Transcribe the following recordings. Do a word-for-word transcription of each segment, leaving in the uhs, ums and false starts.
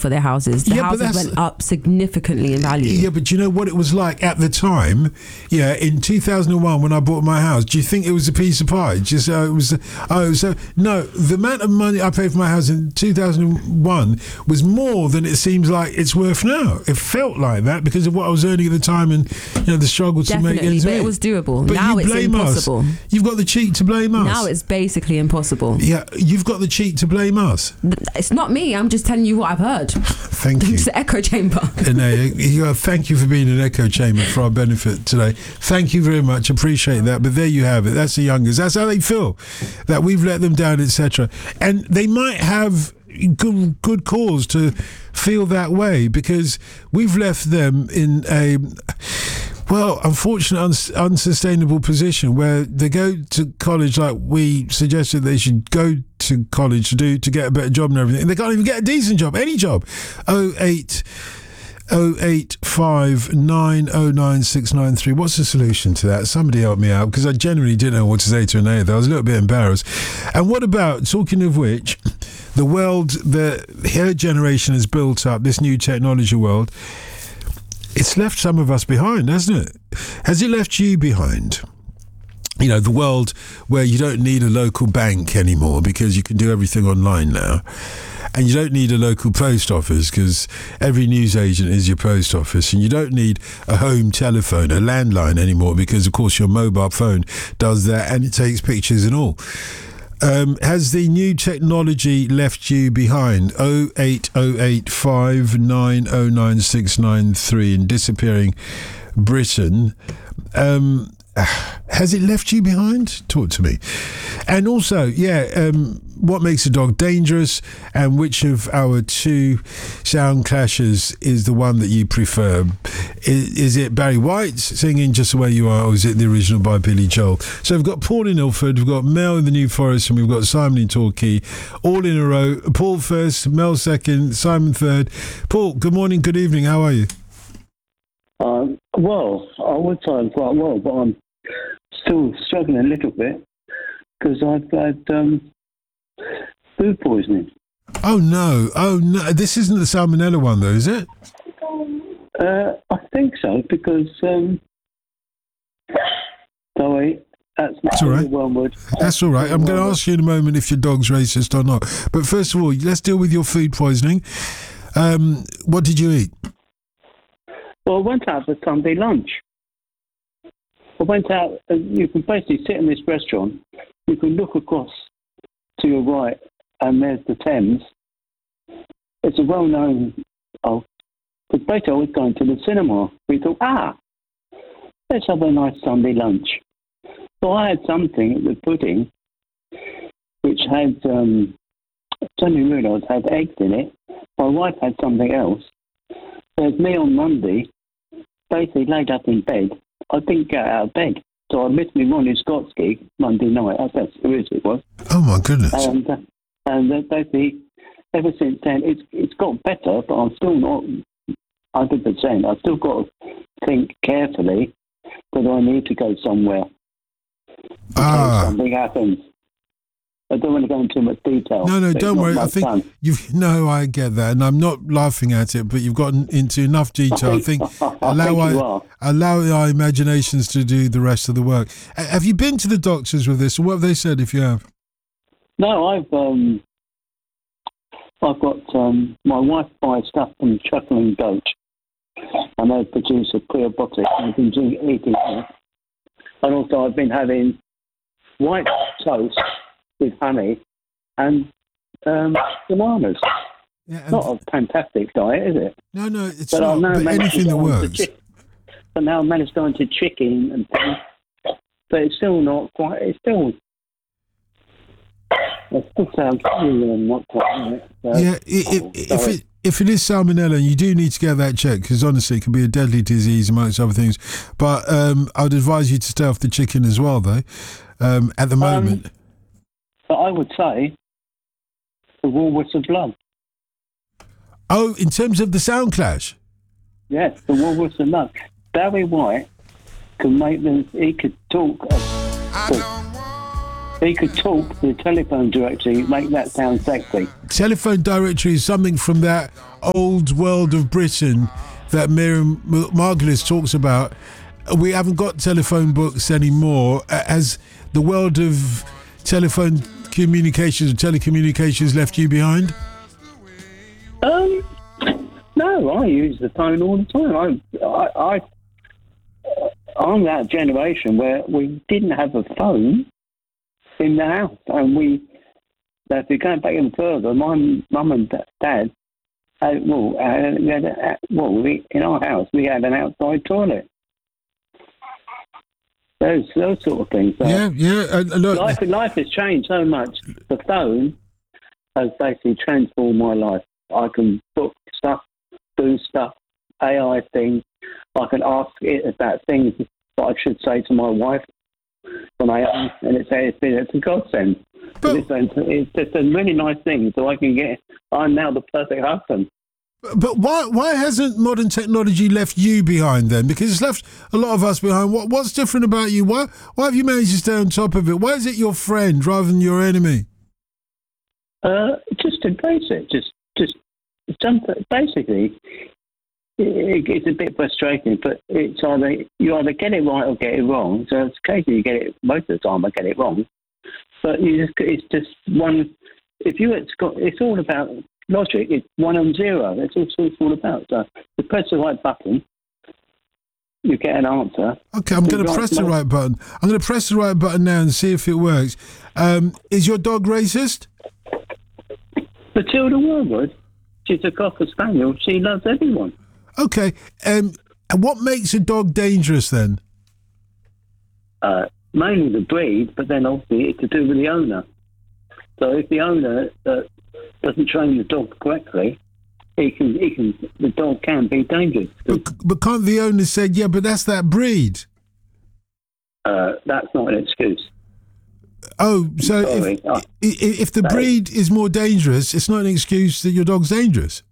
for their houses. The Yeah, but houses that's- went up significantly in value. Yeah, but do you know what it was like at the time? Yeah, in two thousand one when I bought my house, do you think it was a piece of pie? Just uh, it was. Oh, so no. The amount of money I paid for my house in two thousand one was more than it seems like it's worth now. It felt like that because of what I was earning at the time and you know the struggle to make Definitely, ends but meet. it was doable. But Now you it's blame impossible. us. You've got the cheek to blame us. Now it's basically impossible. Yeah, you've got the cheek to blame us. It's not me. I'm just telling you what I've heard. Thank you. It's the echo chamber. And, uh, you, uh, thank you for being an echo chamber for our benefit today. Thank you very much. Appreciate that. But there you have it. That's the youngers. That's how they feel, that we've let them down, et cetera. And they might have good good cause to feel that way because we've left them in a well, unfortunate, uns- unsustainable position where they go to college like we suggested they should go to college to do to get a better job and everything. And they can't even get a decent job, any job. oh eight oh eight five nine oh nine six nine three. What's the solution to that? Somebody help me out because I genuinely didn't know what to say to Renee. I was a little bit embarrassed. And what about, talking of which, the world that her generation has built up, this new technology world, it's left some of us behind, hasn't it? Has it left you behind? You know, the world where you don't need a local bank anymore because you can do everything online now. And you don't need a local post office because every newsagent is your post office. And you don't need a home telephone, a landline anymore because, of course, your mobile phone does that and it takes pictures and all. Um, has the new technology left you behind? oh eight oh eight five nine oh nine six nine three in disappearing Britain. Um, has it left you behind? Talk to me. And also, yeah, um, what makes a dog dangerous and which of our two sound clashes is the one that you prefer? Is, is it Barry White singing Just the Way You Are, or is it the original by Billy Joel? So we've got Paul in Ilford, we've got Mel in the New Forest, and we've got Simon in Torquay, all in a row. Paul first, Mel second, Simon third. Paul, good morning, good evening, how are you? Um, well, I would say I'm quite well, but I'm still struggling a little bit because I've had um, food poisoning. Oh no, oh no, this isn't the salmonella one though, is it? Uh, I think so because, um, sorry, that's not That's all right. one word. That's all right. I'm going to ask you in a moment if your dog's racist or not. But first of all, let's deal with your food poisoning. Um, what did you eat? Well, I went out for Sunday lunch. I went out, and you can basically sit in this restaurant, you can look across to your right, and there's the Thames. It's a well-known, oh, because basically I was going to the cinema. We thought, ah, let's have a nice Sunday lunch. So I had something with pudding, which had, um, I suddenly realised had eggs in it. My wife had something else. There's me on Monday, basically laid up in bed. I didn't get out of bed. So I missed me Ronnie Scott's gig Monday night. That's how serious it was. Oh, my goodness. And, uh, and uh, basically, ever since then, it's it's got better, but I'm still not one hundred percent. I've still got to think carefully whether I need to go somewhere. Ah. If something happens. I don't want to go into too much detail. No, no, but don't it's not worry. I much think fun. you've. No, I get that, and I'm not laughing at it. But you've gotten into enough detail. I think, I think allow you our, are. allow our imaginations to do the rest of the work. Uh, Have you been to the doctors with this, or what have they said? If you have, No, I've um, I've got um, my wife buys stuff from Chuckling Goat, and they produce a probiotic. I've been doing- eating it, and also I've been having white toast with honey and um, bananas. yeah, and- Not a fantastic diet, is it? no, no, it's But I've not. now But managed to anything that go on to works. chick- But now I've managed to go into chicken and things, but it's still not quite. It's still. It still sounds really not quite right. So, Yeah, i- i- oh, if sorry. it if it is salmonella, you do need to get that checked because honestly, it can be a deadly disease amongst other things. But um, I'd advise you to stay off the chicken as well, though. Um, at the moment, But I would say the Woolworths of Blood. oh, in terms of the sound clash, Yes, the Woolworths of Blood. Barry White can make them. He could talk. Uh, He could talk to the telephone directory, make that sound sexy. Telephone directory is something from that old world of Britain that Miriam Margolyes talks about. We haven't got telephone books anymore. Has the world of telephone communications or telecommunications left you behind? Um, no, I use the phone all the time. I, I, I, I'm that generation where we didn't have a phone in the house, and we. If you're going back even further, my mum and dad had, well, had, we had a, well, we, in our house we had an outside toilet. Those those sort of things. So yeah, yeah. Uh, look, life life has changed so much. The phone has basically transformed my life. I can book stuff, do stuff, A I things. I can ask it about things that I should say to my wife when I am, and it's it's been it's a godsend. But, it's, it's just a really nice thing. So I can get. I'm now the perfect husband. But why why hasn't modern technology left you behind then? Because it's left a lot of us behind. What what's different about you? Why why have you managed to stay on top of it? Why is it your friend rather than your enemy? Uh, just embrace it. Just just something. Basically, it, it's a bit frustrating, but it's either you either get it right or get it wrong. So it's occasionally you get it. Most of the time, I get it wrong. But you just it's just one. If you it's got it's all about logic. It's one and zero. That's all it's all about. So you press the right button, you get an answer. Okay, I'm going to press the right button. I'm going to press the right button now and see if it works. Um, is your dog racist? Matilda Warwood. She's a Cocker Spaniel. She loves everyone. Okay. Um, and what makes a dog dangerous then? Uh, mainly the breed, but then obviously it's to do with the owner. So if the owner uh, doesn't train the dog correctly, he can, he can, the dog can be dangerous. But, but can't the owner say, yeah, but that's that breed? Uh, that's not an excuse. Oh, so Sorry, if, I, if, if the breed is more dangerous, it's not an excuse that your dog's dangerous?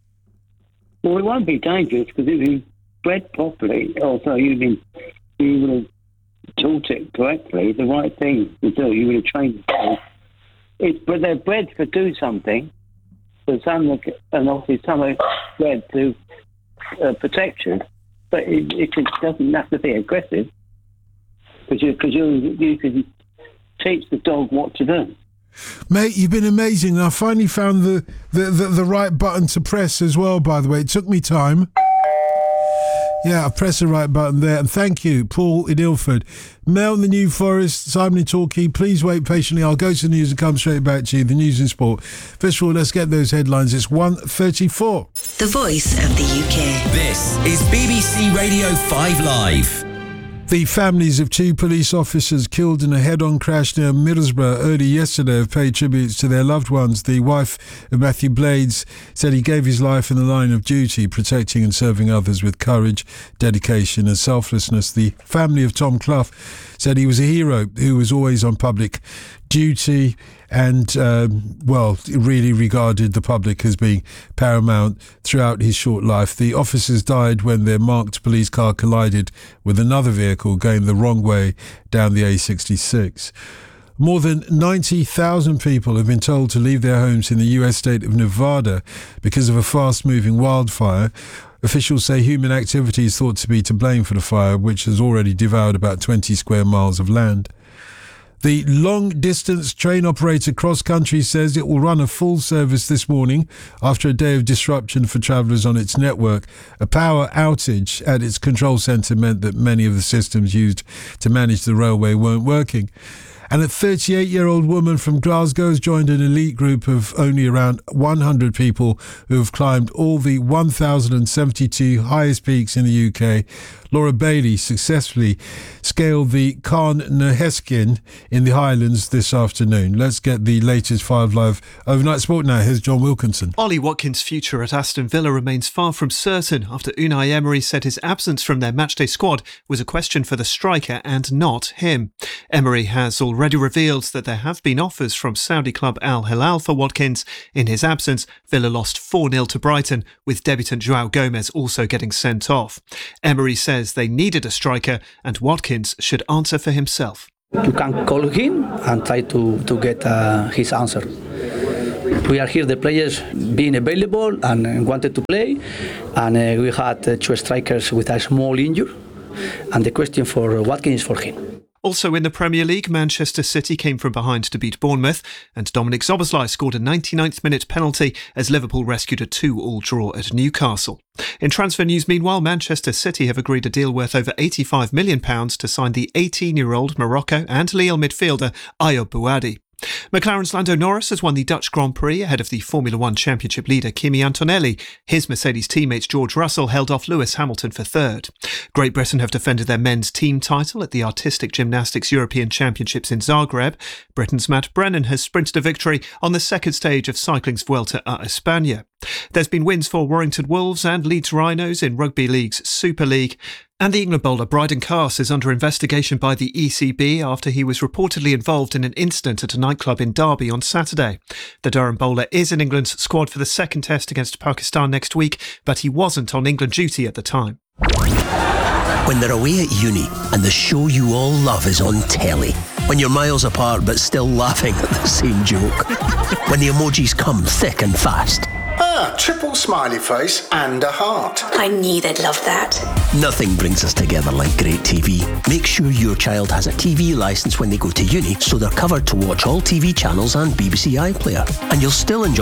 Well, it won't be dangerous because if you bred properly, also you've been, you would have taught it correctly, the right thing to do, you would have trained the dog. It's, but they're bred to do something, but some are, and obviously some are bred to uh, protect you, but it, it doesn't have to be aggressive because you, cause you, you can teach the dog what to do. Mate, you've been amazing. I finally found the, the, the, the right button to press as well, by the way. It took me time. Yeah, I pressed the right button there. And thank you, Paul in Ilford. Mel in the New Forest, Simon in Torquay. Please wait patiently. I'll go to the news and come straight back to you. The news and sport. First of all, let's get those headlines. It's one thirty-four. The voice of the U K. This is B B C Radio five Live. The families of two police officers killed in a head-on crash near Middlesbrough early yesterday have paid tributes to their loved ones. The wife of Matthew Blades said he gave his life in the line of duty, protecting and serving others with courage, dedication and selflessness. The family of Tom Clough said he was a hero who was always on public duty and, um, well, really regarded the public as being paramount throughout his short life. The officers died when their marked police car collided with another vehicle going the wrong way down the A sixty-six. More than ninety thousand people have been told to leave their homes in the U S state of Nevada because of a fast-moving wildfire. Officials say human activity is thought to be to blame for the fire, which has already devoured about twenty square miles of land. The long-distance train operator Cross Country says it will run a full service this morning after a day of disruption for travellers on its network. A power outage at its control centre meant that many of the systems used to manage the railway weren't working. And a thirty-eight-year-old woman from Glasgow has joined an elite group of only around one hundred people who have climbed all the one thousand seventy-two highest peaks in the U K. Laura Bailey successfully scaled the Carn Naheskin in the Highlands this afternoon. Let's get the latest Five Live Overnight Sport now. Here's John Wilkinson. Ollie Watkins' future at Aston Villa remains far from certain after Unai Emery said his absence from their matchday squad was a question for the striker and not him. Emery has already revealed that there have been offers from Saudi club Al Hilal for Watkins. In his absence, Villa lost four nil to Brighton, with debutant João Gomez also getting sent off. Emery says they needed a striker and Watkins should answer for himself. You can call him and try to, to get uh, his answer. We are here, the players being available and wanted to play, and uh, we had uh, two strikers with a small injury, and the question for Watkins is for him. Also in the Premier League, Manchester City came from behind to beat Bournemouth, and Dominic Szoboszlai scored a ninety-ninth minute penalty as Liverpool rescued a two-all draw at Newcastle. In transfer news, meanwhile, Manchester City have agreed a deal worth over eighty-five million pounds to sign the eighteen-year-old Morocco and Lille midfielder Ayoub Bouadi. McLaren's Lando Norris has won the Dutch Grand Prix ahead of the Formula One Championship leader Kimi Antonelli. His Mercedes teammate George Russell held off Lewis Hamilton for third. Great Britain have defended their men's team title at the Artistic Gymnastics European Championships in Zagreb. Britain's Matt Brennan has sprinted a victory on the second stage of cycling's Vuelta a España. There's been wins for Warrington Wolves and Leeds Rhinos in Rugby League's Super League. And the England bowler Bryden Carse is under investigation by the E C B after he was reportedly involved in an incident at a nightclub in Derby on Saturday. The Durham bowler is in England's squad for the second test against Pakistan next week, but he wasn't on England duty at the time. When they're away at uni and the show you all love is on telly. When you're miles apart but still laughing at the same joke. When the emojis come thick and fast. Ah, triple smiley face and a heart. I knew they'd love that. Nothing brings us together like great T V. Make sure your child has a T V licence when they go to uni so they're covered to watch all T V channels and B B C iPlayer. And you'll still enjoy